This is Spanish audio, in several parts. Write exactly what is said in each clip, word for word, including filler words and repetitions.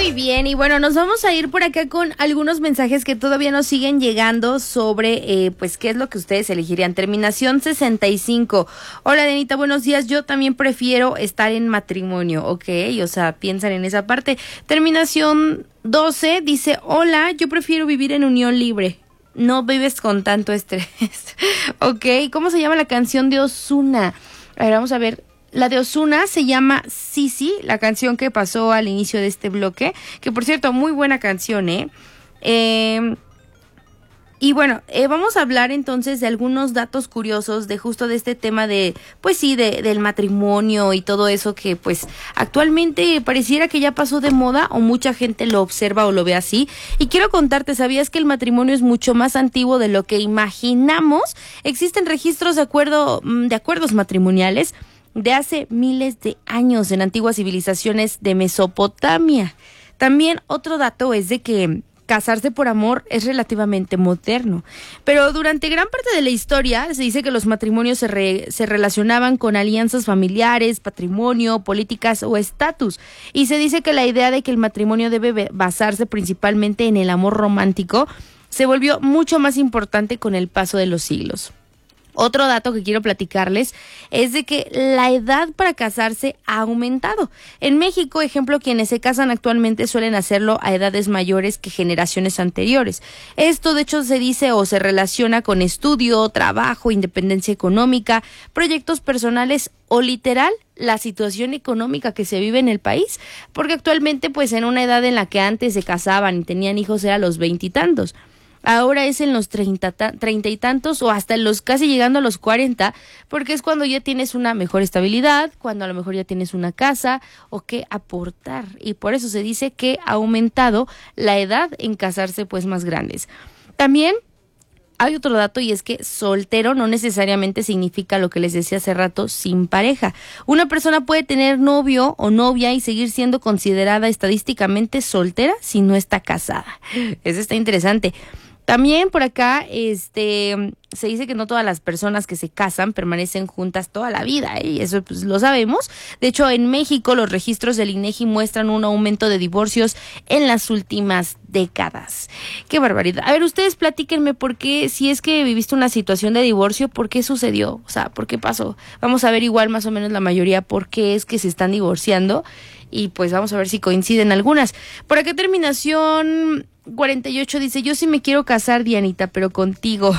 Muy bien, y bueno, nos vamos a ir por acá con algunos mensajes que todavía nos siguen llegando sobre, eh, pues, qué es lo que ustedes elegirían. Terminación sesenta y cinco. Hola, Denita, buenos días. Yo también prefiero estar en matrimonio, ¿ok? O sea, piensan en esa parte. Terminación doce dice, hola, yo prefiero vivir en unión libre. No vives con tanto estrés. Ok, ¿cómo se llama la canción de Ozuna? A ver, vamos a ver. La de Ozuna se llama Sisi, la canción que pasó al inicio de este bloque, que por cierto, muy buena canción, ¿eh? Eh, y bueno, eh, vamos a hablar entonces de algunos datos curiosos de justo de este tema de, pues sí, de, del matrimonio y todo eso que pues actualmente pareciera que ya pasó de moda o mucha gente lo observa o lo ve así. Y quiero contarte, ¿sabías que el matrimonio es mucho más antiguo de lo que imaginamos? Existen registros de acuerdo, de acuerdos matrimoniales de hace miles de años en antiguas civilizaciones de Mesopotamia. También otro dato es de que casarse por amor es relativamente moderno, pero durante gran parte de la historia se dice que los matrimonios se, re, se relacionaban con alianzas familiares, patrimonio, políticas o estatus, y se dice que la idea de que el matrimonio debe basarse principalmente en el amor romántico se volvió mucho más importante con el paso de los siglos. Otro dato que quiero platicarles es de que la edad para casarse ha aumentado. En México, ejemplo, quienes se casan actualmente suelen hacerlo a edades mayores que generaciones anteriores. Esto, de hecho, se dice o se relaciona con estudio, trabajo, independencia económica, proyectos personales o literal la situación económica que se vive en el país, porque actualmente, pues, en una edad en la que antes se casaban y tenían hijos era a los veintitantos. Ahora es en los treinta, treinta y tantos o hasta en los casi llegando a los cuarenta, porque es cuando ya tienes una mejor estabilidad, cuando a lo mejor ya tienes una casa o que aportar. Y por eso se dice que ha aumentado la edad en casarse pues más grandes. También hay otro dato y es que soltero no necesariamente significa lo que les decía hace rato, sin pareja. Una persona puede tener novio o novia y seguir siendo considerada estadísticamente soltera si no está casada. Eso está interesante. También por acá este se dice que no todas las personas que se casan permanecen juntas toda la vida, ¿eh? Y eso pues lo sabemos. De hecho, en México los registros del INEGI muestran un aumento de divorcios en las últimas décadas. ¡Qué barbaridad! A ver, ustedes platíquenme por qué, si es que viviste una situación de divorcio, ¿por qué sucedió? O sea, ¿por qué pasó? Vamos a ver igual más o menos la mayoría por qué es que se están divorciando y pues vamos a ver si coinciden algunas. Por acá terminación cuarenta y ocho dice, yo sí me quiero casar, Dianita, pero contigo.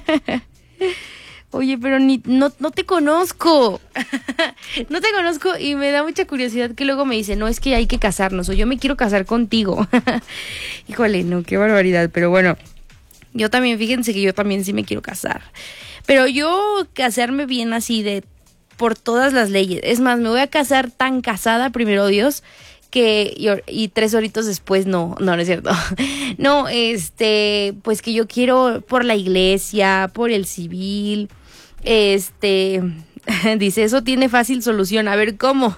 Oye, pero ni no, no te conozco. No te conozco y me da mucha curiosidad que luego me dice, no, es que hay que casarnos o yo me quiero casar contigo. Híjole, no, qué barbaridad, pero bueno, yo también, fíjense que yo también sí me quiero casar. Pero yo casarme bien así de por todas las leyes. Es más, me voy a casar tan casada, primero Dios, que y, y tres horitos después no, no, no es cierto. No, este, pues que yo quiero por la iglesia, por el civil, este, dice, eso tiene fácil solución. A ver, ¿cómo?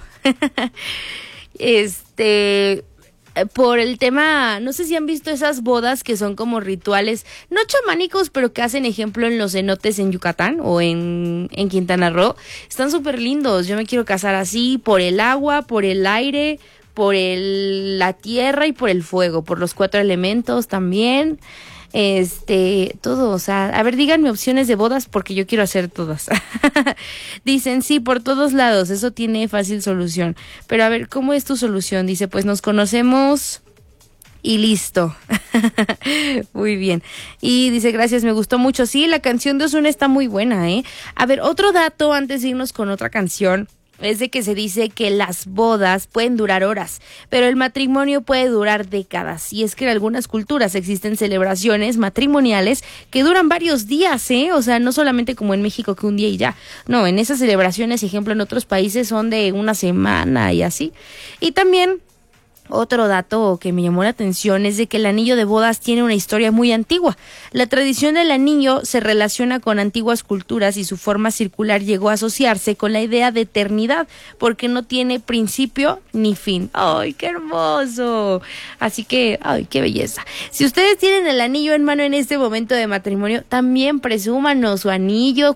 Este, por el tema, no sé si han visto esas bodas que son como rituales, no chamánicos, pero que hacen ejemplo en los cenotes en Yucatán o en, en Quintana Roo. Están súper lindos. Yo me quiero casar así, por el agua, por el aire, por el, la tierra y por el fuego, por los cuatro elementos también, este, todo, o sea, a ver, díganme opciones de bodas porque yo quiero hacer todas. Dicen, sí, por todos lados, eso tiene fácil solución, pero a ver, ¿cómo es tu solución? Dice, pues nos conocemos y listo. Muy bien. Y dice, gracias, me gustó mucho. Sí, la canción de Ozuna está muy buena, ¿eh? A ver, otro dato antes de irnos con otra canción. Es de que se dice que las bodas pueden durar horas, pero el matrimonio puede durar décadas. Y es que en algunas culturas existen celebraciones matrimoniales que duran varios días, ¿eh? O sea, no solamente como en México que un día y ya. No, en esas celebraciones, ejemplo, en otros países son de una semana y así. Y también otro dato que me llamó la atención es de que el anillo de bodas tiene una historia muy antigua. La tradición del anillo se relaciona con antiguas culturas y su forma circular llegó a asociarse con la idea de eternidad, porque no tiene principio ni fin. ¡Ay, qué hermoso! Así que, ¡ay, qué belleza! Si ustedes tienen el anillo en mano en este momento de matrimonio, también presúmanos su anillo,